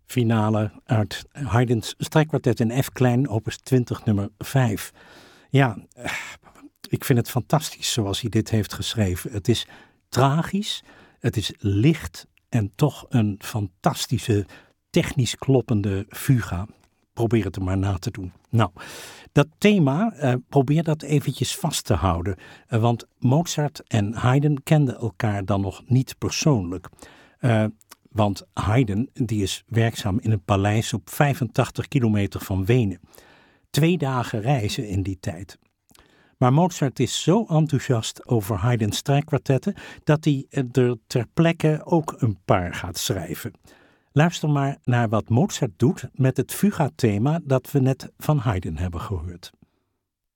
finale uit Haydn's strijkkwartet in F klein, opus 20 nummer 5. Ja, ik vind het fantastisch zoals hij dit heeft geschreven. Het is tragisch, het is licht en toch een fantastische, technisch kloppende fuga. Probeer het er maar na te doen. Nou, dat thema, probeer dat eventjes vast te houden. Want Mozart en Haydn kenden elkaar dan nog niet persoonlijk. Want Haydn die is werkzaam in een paleis op 85 kilometer van Wenen. 2 dagen reizen in die tijd. Maar Mozart is zo enthousiast over Haydn's strijkkwartetten dat hij er ter plekke ook een paar gaat schrijven. Luister maar naar wat Mozart doet met het fuga-thema dat we net van Haydn hebben gehoord.